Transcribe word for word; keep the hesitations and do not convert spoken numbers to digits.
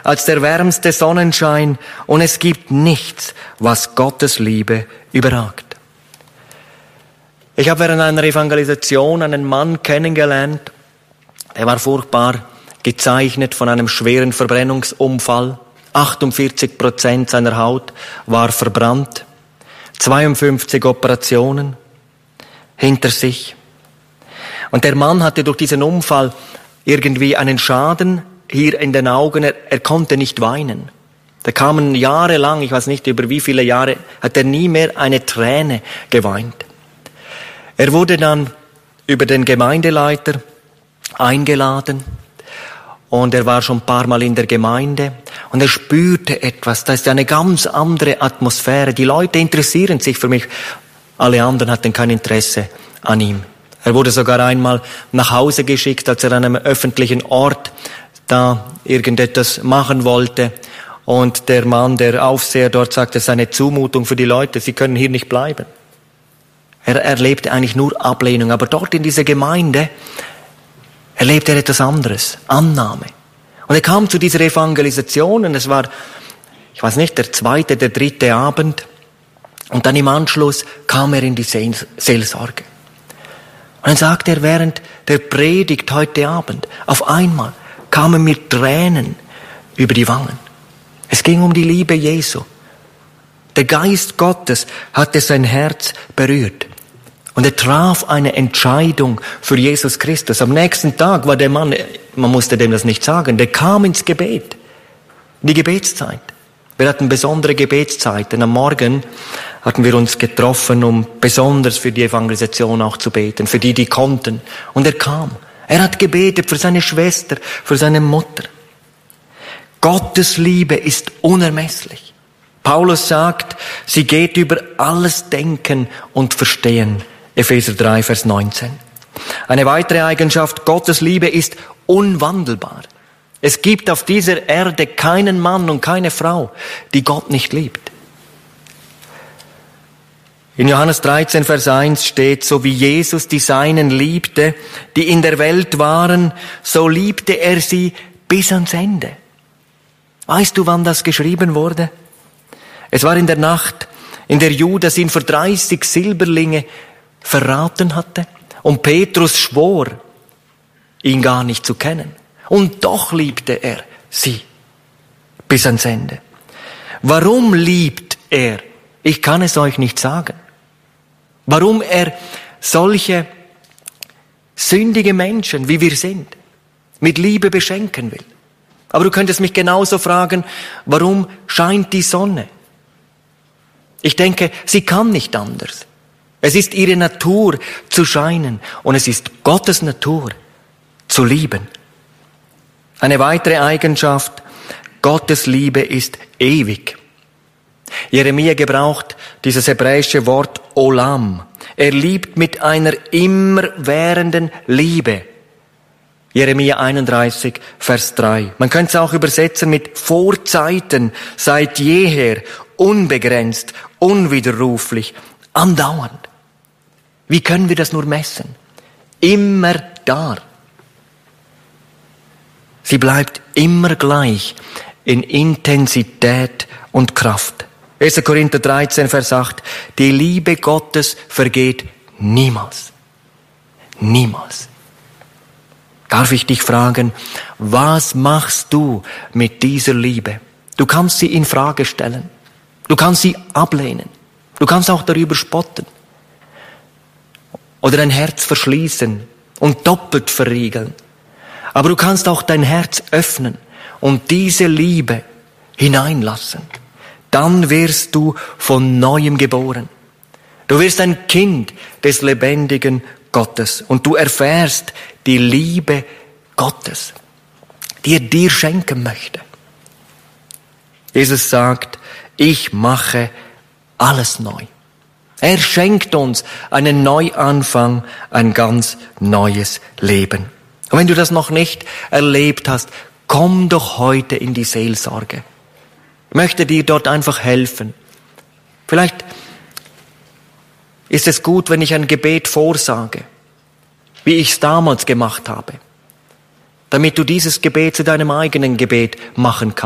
als der wärmste Sonnenschein und es gibt nichts, was Gottes Liebe überragt. Ich habe während einer Evangelisation einen Mann kennengelernt, der war furchtbar gezeichnet von einem schweren Verbrennungsunfall. achtundvierzig Prozent seiner Haut war verbrannt, zweiundfünfzig Operationen hinter sich. Und der Mann hatte durch diesen Unfall irgendwie einen Schaden hier in den Augen. Er, er konnte nicht weinen. Da kamen jahrelang, ich weiß nicht über wie viele Jahre, hat er nie mehr eine Träne geweint. Er wurde dann über den Gemeindeleiter eingeladen und er war schon ein paar Mal in der Gemeinde und er spürte etwas, da ist eine ganz andere Atmosphäre. Die Leute interessieren sich für mich, alle anderen hatten kein Interesse an ihm. Er wurde sogar einmal nach Hause geschickt, als er an einem öffentlichen Ort da irgendetwas machen wollte. Und der Mann, der Aufseher dort, sagte, es ist eine Zumutung für die Leute, sie können hier nicht bleiben. Er erlebte eigentlich nur Ablehnung. Aber dort in dieser Gemeinde erlebte er etwas anderes, Annahme. Und er kam zu dieser Evangelisation und es war, ich weiß nicht, der zweite, der dritte Abend. Und dann im Anschluss kam er in die Seelsorge. Und dann sagte er während der Predigt heute Abend, auf einmal kamen mir Tränen über die Wangen. Es ging um die Liebe Jesu. Der Geist Gottes hatte sein Herz berührt. Und er traf eine Entscheidung für Jesus Christus. Am nächsten Tag war der Mann, man musste dem das nicht sagen, der kam ins Gebet, in die Gebetszeit. Wir hatten besondere Gebetszeiten. Am Morgen hatten wir uns getroffen, um besonders für die Evangelisation auch zu beten, für die, die konnten. Und er kam. Er hat gebetet für seine Schwester, für seine Mutter. Gottes Liebe ist unermesslich. Paulus sagt, sie geht über alles Denken und Verstehen. Epheser drei, Vers neunzehn. Eine weitere Eigenschaft, Gottes Liebe ist unwandelbar. Es gibt auf dieser Erde keinen Mann und keine Frau, die Gott nicht liebt. In Johannes dreizehn, Vers eins steht, so wie Jesus die Seinen liebte, die in der Welt waren, so liebte er sie bis ans Ende. Weißt du, wann das geschrieben wurde? Es war in der Nacht, in der Judas ihn für dreißig Silberlinge verraten hatte und Petrus schwor, ihn gar nicht zu kennen. Und doch liebte er sie bis ans Ende. Warum liebt er? Ich kann es euch nicht sagen. Warum er solche sündige Menschen, wie wir sind, mit Liebe beschenken will. Aber du könntest mich genauso fragen, warum scheint die Sonne? Ich denke, sie kann nicht anders. Es ist ihre Natur zu scheinen und es ist Gottes Natur zu lieben. Eine weitere Eigenschaft, Gottes Liebe ist ewig. Jeremia gebraucht dieses hebräische Wort Olam. Er liebt mit einer immerwährenden Liebe. Jeremia einunddreißig, Vers drei. Man könnte es auch übersetzen mit Vorzeiten, seit jeher, unbegrenzt, unwiderruflich, andauernd. Wie können wir das nur messen? Immer da. Sie bleibt immer gleich in Intensität und Kraft. erster Korinther dreizehn, Vers acht. Die Liebe Gottes vergeht niemals. Niemals. Darf ich dich fragen, was machst du mit dieser Liebe? Du kannst sie in Frage stellen. Du kannst sie ablehnen. Du kannst auch darüber spotten. Oder dein Herz verschließen und doppelt verriegeln. Aber du kannst auch dein Herz öffnen und diese Liebe hineinlassen. Dann wirst du von Neuem geboren. Du wirst ein Kind des lebendigen Gottes und du erfährst die Liebe Gottes, die er dir schenken möchte. Jesus sagt, ich mache alles neu. Er schenkt uns einen Neuanfang, ein ganz neues Leben. Und wenn du das noch nicht erlebt hast, komm doch heute in die Seelsorge. Ich möchte dir dort einfach helfen. Vielleicht ist es gut, wenn ich ein Gebet vorsage, wie ich es damals gemacht habe, damit du dieses Gebet zu deinem eigenen Gebet machen kannst.